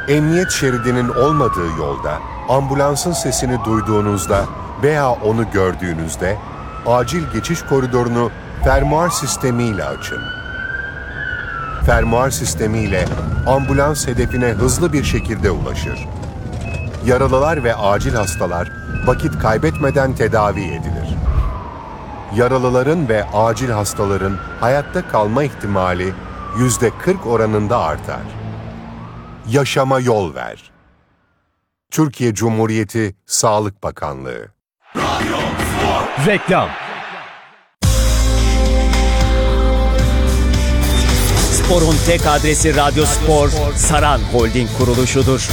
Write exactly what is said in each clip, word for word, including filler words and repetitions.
Emniyet şeridinin olmadığı yolda, ambulansın sesini duyduğunuzda veya onu gördüğünüzde, acil geçiş koridorunu fermuar sistemiyle açın. Fermuar sistemiyle ambulans hedefine hızlı bir şekilde ulaşır. Yaralılar ve acil hastalar vakit kaybetmeden tedavi edilir. Yaralıların ve acil hastaların hayatta kalma ihtimali yüzde kırk oranında artar. Yaşama yol ver. Türkiye Cumhuriyeti Sağlık Bakanlığı. Reklam. Spor'un tek adresi Radyo Spor, Saran Holding kuruluşudur.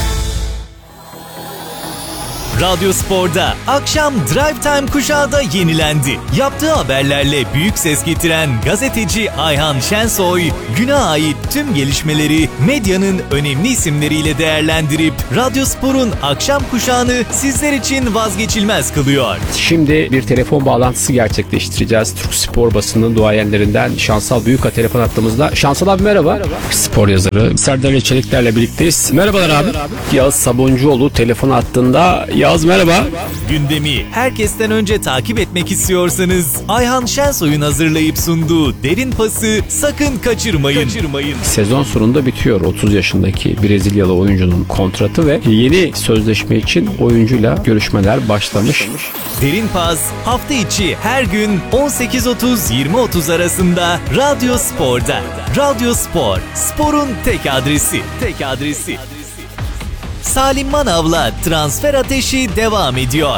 Radyo Spor'da akşam Drive Time kuşağı da yenilendi. Yaptığı haberlerle büyük ses getiren gazeteci Ayhan Şensoy, güne ait tüm gelişmeleri medyanın önemli isimleriyle değerlendirip Radyo Spor'un akşam kuşağını sizler için vazgeçilmez kılıyor. Şimdi bir telefon bağlantısı gerçekleştireceğiz. Türk spor basının duayenlerinden Şansal Büyük'a telefon attığımızda. Şansal abi merhaba. merhaba. Spor yazarı Serdar Çelikler'le birlikteyiz. Merhabalar abi. abi. Yağız Sabuncuoğlu telefon attığında. Yağız merhaba. Gündemi herkesten önce takip etmek istiyorsanız Ayhan Şensoy'un hazırlayıp sunduğu Derin Pas'ı sakın kaçırmayın. kaçırmayın. Sezon sonunda bitiyor otuz yaşındaki Brezilyalı oyuncunun kontratı ve yeni sözleşme için oyuncuyla görüşmeler başlamış. Derin Pas hafta içi her gün on sekiz otuz yirmi otuz arasında Radyo Spor'da. Radyo Spor, sporun tek adresi. Tek adresi. Salim Manav'la transfer ateşi devam ediyor.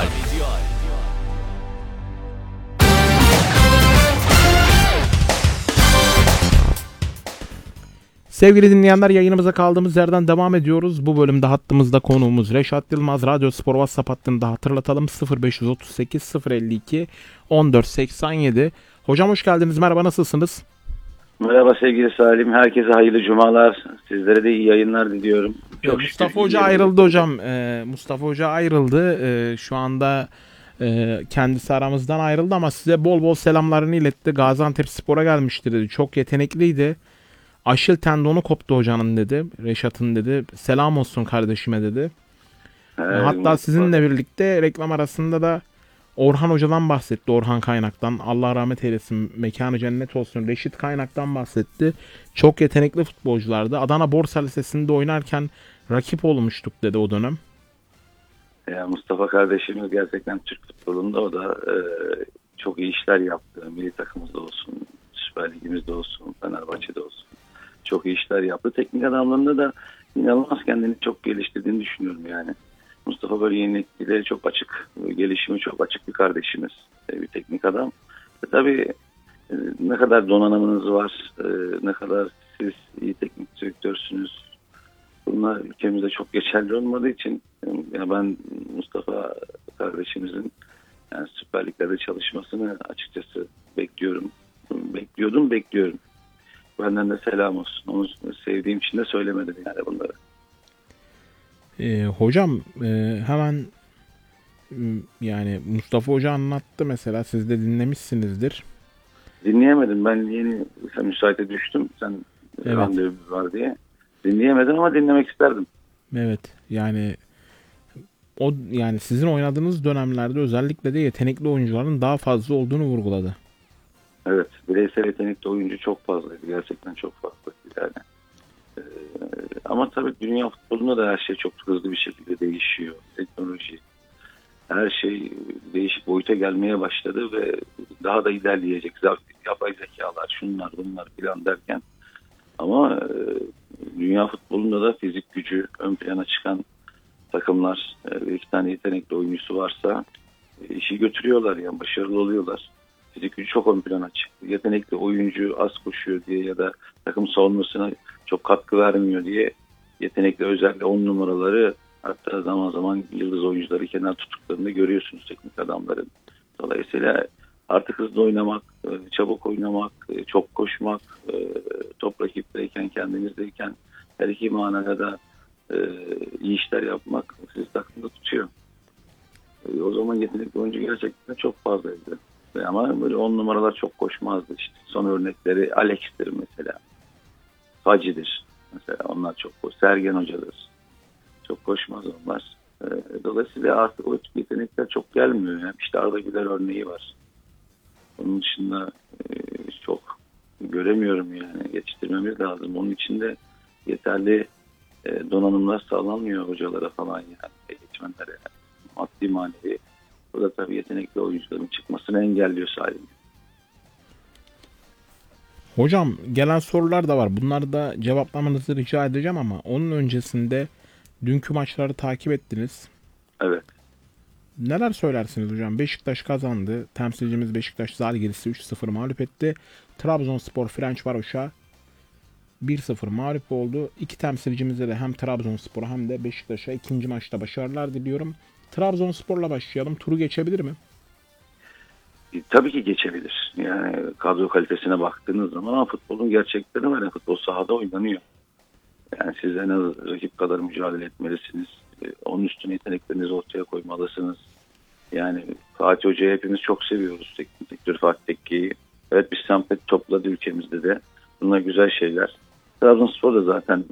Sevgili dinleyenler, yayınımıza kaldığımız yerden devam ediyoruz. Bu bölümde hattımızda konuğumuz Reşat Yılmaz. Radyo Spor WhatsApp hattını da hatırlatalım. sıfır beş otuz sekiz sıfır elli iki on dört seksen yedi. Hocam hoş geldiniz. Merhaba, nasılsınız? Merhaba sevgili Salim. Herkese hayırlı cumalar. Sizlere de iyi yayınlar diliyorum. Çok Mustafa Hoca ayrıldı hocam. Ee, Mustafa Hoca ayrıldı. Ee, şu anda e, kendisi aramızdan ayrıldı ama size bol bol selamlarını iletti. Gaziantepspor'a gelmişti dedi. Çok yetenekliydi. Aşil tendonu koptu hocanın dedi. Reşat'ın dedi. Selam olsun kardeşime dedi. Evet, hatta sizinle birlikte reklam arasında da Orhan Hoca'dan bahsetti. Orhan Kaynak'tan. Allah rahmet eylesin. Mekanı cennet olsun. Reşit Kaynak'tan bahsetti. Çok yetenekli futbolculardı. Adana Borsa Lisesi'nde oynarken rakip olmuştuk dedi o dönem. Ya Mustafa kardeşimiz gerçekten Türk futbolunda o da e, çok iyi işler yaptı. Milli takımımızda olsun, Süper Ligimizde olsun, Fenerbahçe'de olsun. Çok iyi işler yaptı. Teknik adamlarında da inanılmaz kendini çok geliştirdiğini düşünüyorum yani. Mustafa böyle yenilikleri çok açık, gelişimi çok açık bir kardeşimiz, bir teknik adam. E tabii ne kadar donanımınız var, ne kadar siz iyi teknik direktörsünüz. Bunlar ülkemizde çok geçerli olmadığı için ya ben Mustafa kardeşimizin yani Süper Lig'lerde çalışmasını açıkçası bekliyorum. Bekliyordum, bekliyorum. Benden de selam olsun. Onu sevdiğim için de söylemedim yani bunları. Ee, hocam e, hemen yani Mustafa Hoca anlattı mesela, siz de dinlemişsinizdir. Dinleyemedim. Ben yeni sen müsaite düştüm. Sen evet. Randevumuz var diye. Dinleyemedim ama dinlemek isterdim. Evet. Yani o yani sizin oynadığınız dönemlerde özellikle de yetenekli oyuncuların daha fazla olduğunu vurguladı. Evet. Bireysel yetenekli oyuncu çok fazlaydı. Gerçekten çok fazlaydı yani. Ee, ama tabii dünya futbolunda da her şey çok hızlı bir şekilde değişiyor. Teknoloji, her şey değişik boyuta gelmeye başladı ve daha da ilerleyecek. Yapay zekalar, şunlar, bunlar filan derken. Ama e, dünya futbolunda da fizik gücü ön plana çıkan takımlar, e, iki tane yetenekli oyuncusu varsa e, işi götürüyorlar yani, başarılı oluyorlar. Fizik gücü çok ön plana çıktı. Yetenekli oyuncu az koşuyor diye ya da takım savunmasına çok katkı vermiyor diye yetenekli özellikle on numaraları, hatta zaman zaman yıldız oyuncuları kenar tuttuklarını görüyorsunuz teknik adamların. Dolayısıyla artık hızlı oynamak, çabuk oynamak, çok koşmak, top rakipteyken, kendinizdeyken her iki manada da iyi işler yapmak sizi takımda tutuyor. O zaman yetenekli oyuncu gerçekten çok fazlaydı. Ama böyle on numaralar çok koşmazdı işte. Son örnekleri Alex'tir mesela. Hacı'dır. Mesela onlar çok koş. Sergen Hoca'dır. Çok koşmaz onlar. E, dolayısıyla artık o yetenekler çok gelmiyor. Yani işte Arda Güler örneği var. Onun dışında e, çok göremiyorum yani. Yetiştirmemiz lazım. Onun için de yeterli e, donanımlar sağlanmıyor hocalara falan yani. Eğitmenlere yani. Maddi manevi. Bu da tabii yetenekli oyuncuların çıkmasını engelliyor sahibi. Hocam gelen sorular da var. Bunları da cevaplamanızı rica edeceğim ama onun öncesinde dünkü maçları takip ettiniz. Evet. Neler söylersiniz hocam? Beşiktaş kazandı. Temsilcimiz Beşiktaş Zalgiris'i üç sıfır mağlup etti. Trabzonspor Ferencvaros'a bir sıfır mağlup oldu. İki temsilcimize de hem Trabzonspor'a hem de Beşiktaş'a ikinci maçta başarılar diliyorum. Trabzonspor'la başlayalım. Turu geçebilir mi? E, tabii ki geçebilir. Yani kadro kalitesine baktığınız zaman ama futbolun gerçekleri var. Yani futbol sahada oynanıyor. Yani siz en az rakip kadar mücadele etmelisiniz. E, onun üstüne yeteneklerinizi ortaya koymalısınız. Yani Fatih Hoca'yı hepimiz çok seviyoruz. Teknik direktör Fatih Tekke'yi. Evet, bir sempati topladı ülkemizde de. Bunlar güzel şeyler. Trabzonspor da zaten